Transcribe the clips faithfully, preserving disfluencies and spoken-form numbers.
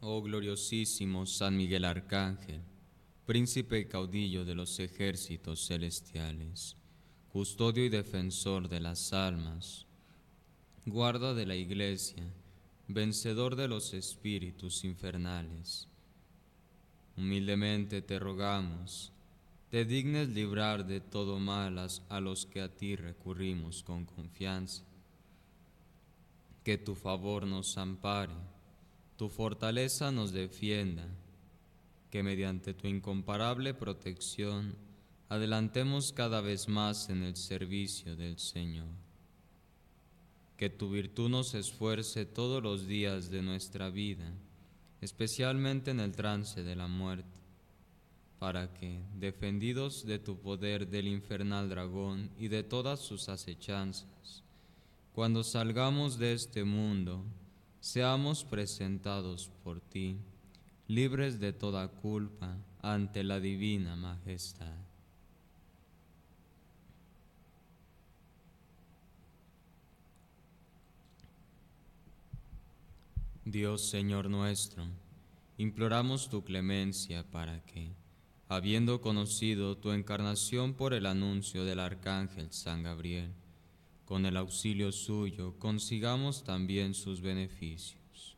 Oh gloriosísimo San Miguel Arcángel, príncipe y caudillo de los ejércitos celestiales, custodio y defensor de las almas, guarda de la Iglesia, vencedor de los espíritus infernales. Humildemente te rogamos, te dignes librar de todo mal a los que a ti recurrimos con confianza. Que tu favor nos ampare, tu fortaleza nos defienda, que mediante tu incomparable protección adelantemos cada vez más en el servicio del Señor. Que tu virtud nos esfuerce todos los días de nuestra vida, especialmente en el trance de la muerte, para que, defendidos de tu poder del infernal dragón y de todas sus acechanzas, cuando salgamos de este mundo, seamos presentados por ti, libres de toda culpa ante la divina majestad. Dios Señor nuestro, imploramos tu clemencia para que, habiendo conocido tu encarnación por el anuncio del Arcángel San Gabriel, con el auxilio suyo consigamos también sus beneficios.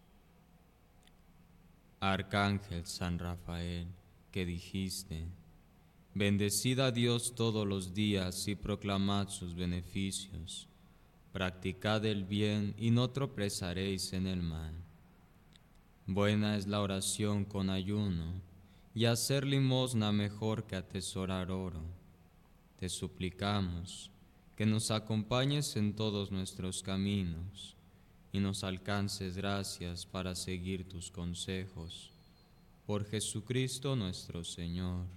Arcángel San Rafael, que dijiste: bendecid a Dios todos los días y proclamad sus beneficios. Practicad el bien y no tropezaréis en el mal. Buena es la oración con ayuno, y hacer limosna mejor que atesorar oro. Te suplicamos que nos acompañes en todos nuestros caminos y nos alcances gracias para seguir tus consejos. Por Jesucristo nuestro Señor.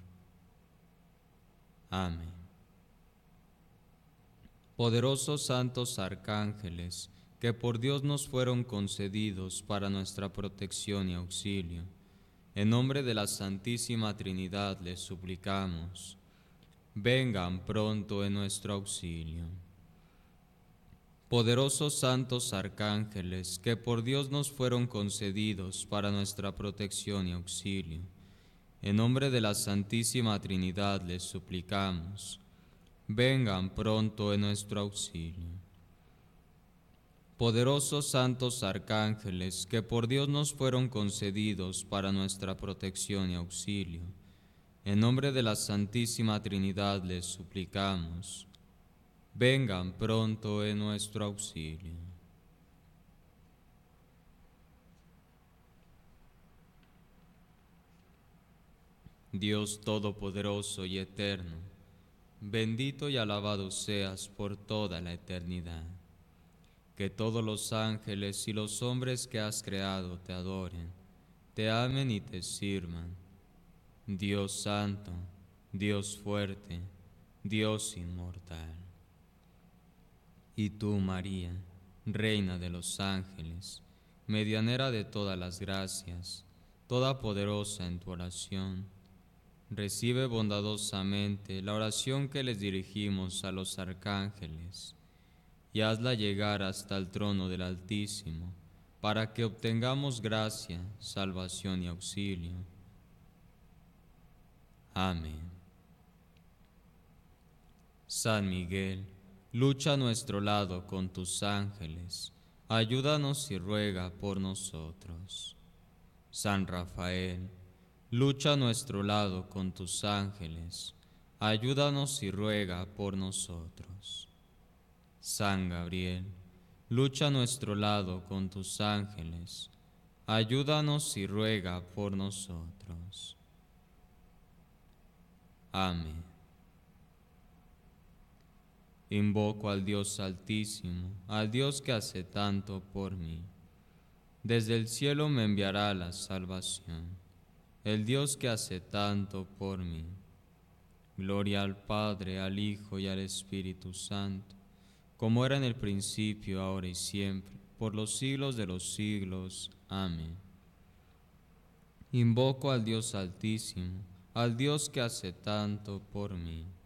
Amén. Poderosos santos arcángeles, que por Dios nos fueron concedidos para nuestra protección y auxilio, en nombre de la Santísima Trinidad les suplicamos, vengan pronto en nuestro auxilio. Poderosos santos arcángeles, que por Dios nos fueron concedidos para nuestra protección y auxilio, en nombre de la Santísima Trinidad les suplicamos, vengan pronto en nuestro auxilio. Poderosos santos arcángeles, que por Dios nos fueron concedidos para nuestra protección y auxilio, en nombre de la Santísima Trinidad les suplicamos, vengan pronto en nuestro auxilio. Dios Todopoderoso y Eterno, bendito y alabado seas por toda la eternidad. Que todos los ángeles y los hombres que has creado te adoren, te amen y te sirvan. Dios Santo, Dios fuerte, Dios inmortal. Y tú, María, Reina de los ángeles, medianera de todas las gracias, toda poderosa en tu oración, recibe bondadosamente la oración que les dirigimos a los arcángeles, y hazla llegar hasta el trono del Altísimo, para que obtengamos gracia, salvación y auxilio. Amén. San Miguel, lucha a nuestro lado con tus ángeles, ayúdanos y ruega por nosotros. San Rafael, lucha a nuestro lado con tus ángeles, ayúdanos y ruega por nosotros. San Gabriel, lucha a nuestro lado con tus ángeles, ayúdanos y ruega por nosotros. Amén. Invoco al Dios Altísimo, al Dios que hace tanto por mí. Desde el cielo me enviará la salvación, el Dios que hace tanto por mí. Gloria al Padre, al Hijo y al Espíritu Santo, como era en el principio, ahora y siempre, por los siglos de los siglos. Amén. Invoco al Dios Altísimo, al Dios que hace tanto por mí.